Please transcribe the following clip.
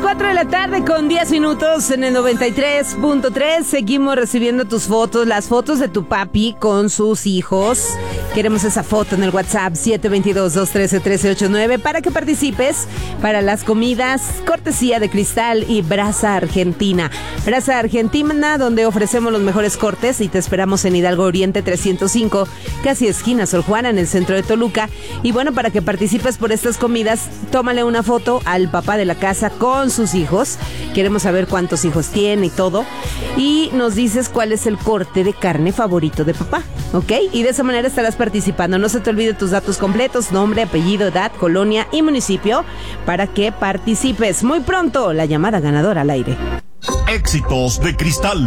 4 de la tarde con 10 minutos en el 93.3. Seguimos recibiendo tus fotos, las fotos de tu papi con sus hijos. Queremos esa foto en el WhatsApp 722-213-1389 para que participes para las comidas cortesía de Cristal y Brasa Argentina. Brasa Argentina, donde ofrecemos los mejores cortes y te esperamos en Hidalgo Oriente 305, casi esquina Sor Juana, en el centro de Toluca. Y bueno, para que participes por estas comidas, tómale una foto al papá de la casa con sus hijos. Queremos saber cuántos hijos tiene y todo. Y nos dices cuál es el corte de carne favorito de papá, ¿ok? Y de esa manera estarás participando. No se te olvide tus datos completos, nombre, apellido, edad, colonia y municipio para que participes. Muy pronto, la llamada ganadora al aire. Éxitos de Cristal.